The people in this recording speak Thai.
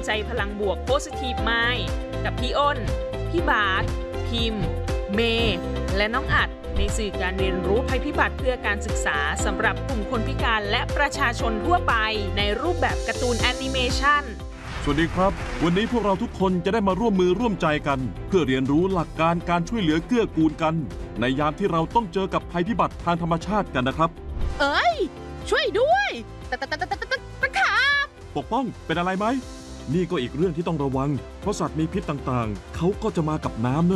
ใจพลังบวก Positive Mind กับพี่อ้น พี่บาสพิมพ์ เมย์และน้องอัดในสื่อการเรียนรู้ภัยพิบัติเพื่อการศึกษาสำหรับกลุ่มคนพิการและประชาชนทั่วไปในรูปแบบการ์ตูนแอนิเมชันสวัสดีครับวันนี้พวกเราทุกคนจะได้มาร่วมมือร่วมใจกันเพื่อเรียนรู้หลักการการช่วยเหลือเกื้อกูลกันในยามที่เราต้องเจอกับภัยพิบัติทางธรรมชาติกันนะครับเอ้ยช่วยด้วยตะขาบปกป้องเป็นอะไรไหมนี่ก็อีกเรื่องที่ต้องระวังเพราะสัตว์มีพิษต่างๆเขาก็จะมากับน้ำเนอะ